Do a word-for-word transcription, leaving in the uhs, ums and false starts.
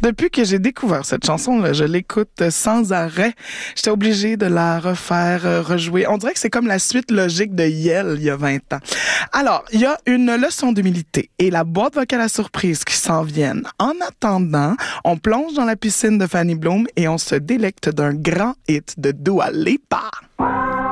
Depuis que j'ai découvert cette chanson-là, je l'écoute sans arrêt. J'étais obligée de la refaire, rejouer. On dirait que c'est comme la suite logique de Yell il y a vingt ans. Alors, il y a une leçon d'humilité et la boîte vocale à surprise qui s'en viennent. En attendant, on plonge dans la piscine de Fanny Bloom et on se délecte d'un grand hit de Dua Lipa.